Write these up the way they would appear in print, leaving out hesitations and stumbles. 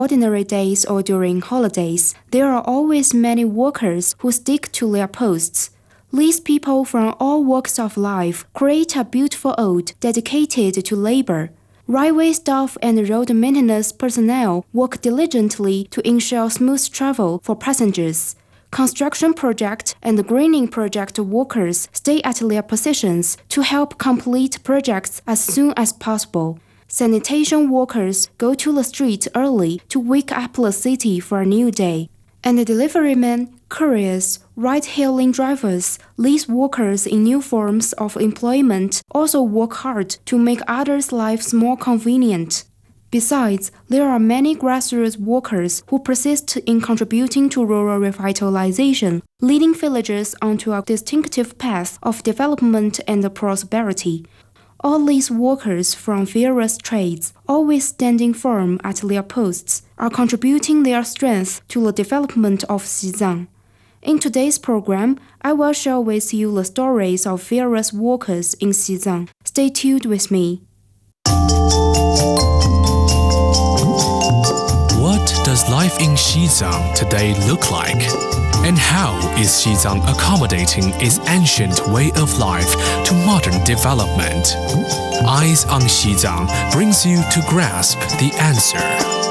ordinary days or during holidays, there are always many workers who stick to their posts. These people from all walks of life create a beautiful ode dedicated to labor. Railway staff and road maintenance personnel work diligently to ensure smooth travel for passengers. Construction project and greening project workers stay at their positions to help complete projects as soon as possible. Sanitation workers go to the street early to wake up the city for a new day. And the deliverymen, couriers, ride-hailing drivers, these workers in new forms of employment also work hard to make others' lives more convenient. Besides, there are many grassroots workers who persist in contributing to rural revitalization, leading villages onto a distinctive path of development and prosperity. All these workers from various trades, always standing firm at their posts, are contributing their strength to the development of Xizang. In today's program, I will share with you the stories of various workers in Xizang. Stay tuned with me. What does life in Xizang today look like? And how is Xizang accommodating its ancient way of life to modern development? Eyes on Xizang brings you to grasp the answer.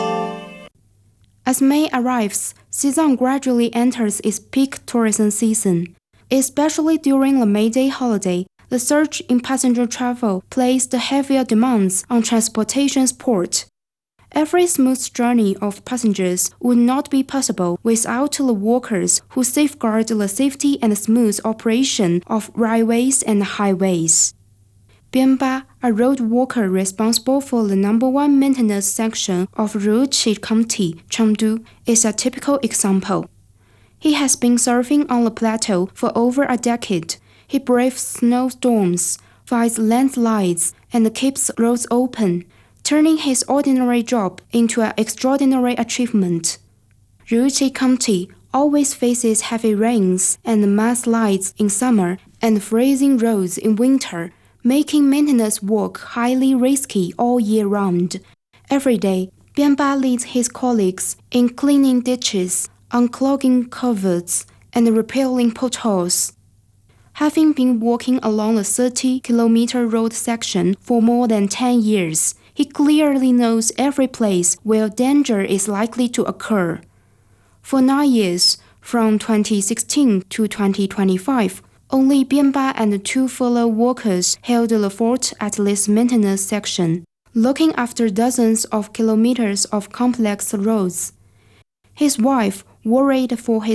As May arrives, Xizang gradually enters its peak tourism season. Especially during the May Day holiday, the surge in passenger travel placed heavier demands on transportation support. Every smooth journey of passengers would not be possible without the workers who safeguard the safety and smooth operation of railways and highways. Bianba, a road worker responsible for the #1 maintenance section of Ruqi County, Chengdu, is a typical example. He has been serving on the plateau for over a decade. He braves snowstorms, fights landslides, and keeps roads open, turning his ordinary job into an extraordinary achievement. Ruqi County always faces heavy rains and mudslides in summer and freezing roads in winter, making maintenance work highly risky all year round. Every day, Bianba leads his colleagues in cleaning ditches, unclogging culverts, and repairing potholes. Having been working along the 30-kilometer road section for more than 10 years, he clearly knows every place where danger is likely to occur. For 9 years, from 2016 to 2025, only Bianba and 2 fellow workers held the fort at this maintenance section, looking after dozens of kilometers of complex roads. His wife, worried for his